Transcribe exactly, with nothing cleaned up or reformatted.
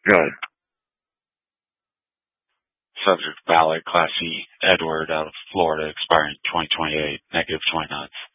Good. Subject ballot, Class C, Edward out of Florida, expiring twenty twenty-eight, negative twenty knots.